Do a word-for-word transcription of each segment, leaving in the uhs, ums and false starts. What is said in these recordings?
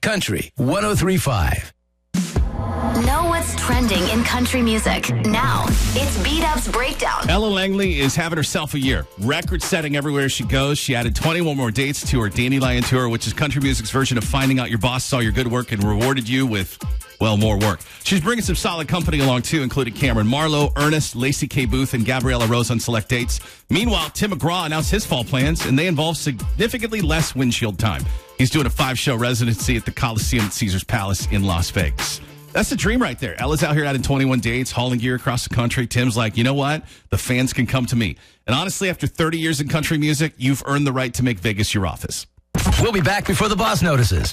Country one oh three point five. Know what's trending in country music. Now, it's B-Dub's Breakdown. Ella Langley is having herself a year. Record-setting everywhere she goes. She added twenty-one more dates to her Dandelion Tour, which is country music's version of finding out your boss saw your good work and rewarded you with, well, more work. She's bringing some solid company along, too, including Cameron Marlowe, Ernest, Lacey K. Booth, and Gabriella Rose on select dates. Meanwhile, Tim McGraw announced his fall plans, and they involve significantly less windshield time. He's doing a five-show residency at the Coliseum at Caesars Palace in Las Vegas. That's the dream right there. Ella's out here adding twenty-one dates, hauling gear across the country. Tim's like, you know what? The fans can come to me. And honestly, after thirty years in country music, you've earned the right to make Vegas your office. We'll be back before the boss notices.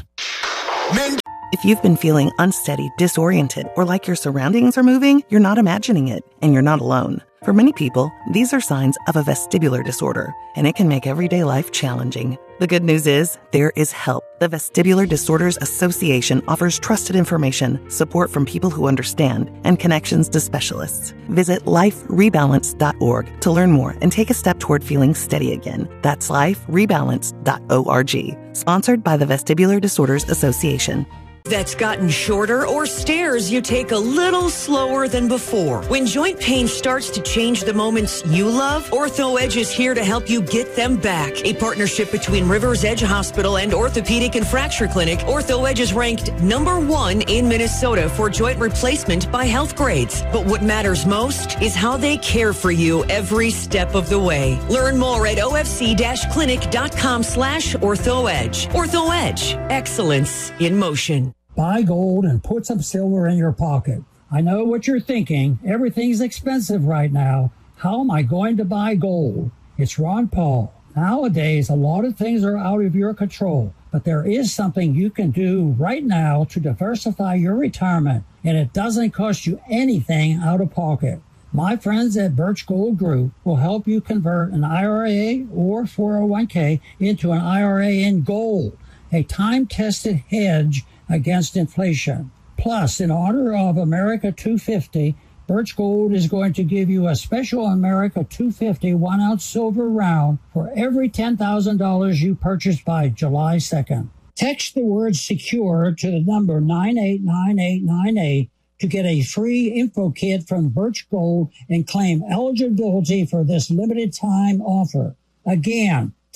Men. If you've been feeling unsteady, disoriented, or like your surroundings are moving, you're not imagining it, and you're not alone. For many people, these are signs of a vestibular disorder, and it can make everyday life challenging. The good news is, there is help. The Vestibular Disorders Association offers trusted information, support from people who understand, and connections to specialists. Visit life rebalance dot org to learn more and take a step toward feeling steady again. That's life rebalance dot org. Sponsored by the Vestibular Disorders Association. That's gotten shorter or stairs you take a little slower than before. When joint pain starts to change the moments you love, OrthoEdge is here to help you get them back. A partnership between Rivers Edge Hospital and Orthopedic and Fracture Clinic, OrthoEdge is ranked number one in Minnesota for joint replacement by Health Grades. But what matters most is how they care for you every step of the way. Learn more at ofc-clinic.com slash OrthoEdge. OrthoEdge, excellence in motion. Buy gold and put some silver in your pocket. I know what you're thinking. Everything's expensive right now. How am I going to buy gold? It's Ron Paul. Nowadays, a lot of things are out of your control, but there is something you can do right now to diversify your retirement, and it doesn't cost you anything out of pocket. My friends at Birch Gold Group will help you convert an I R A or four oh one k into an I R A in gold, a time-tested hedge against inflation. Plus, in honor of America two fifty, Birch Gold is going to give you a special America two fifty one-ounce silver round for every ten thousand dollars you purchase by July second. Text the word SECURE to the number nine eight nine eight nine eight to get a free info kit from Birch Gold and claim eligibility for this limited time offer. Again,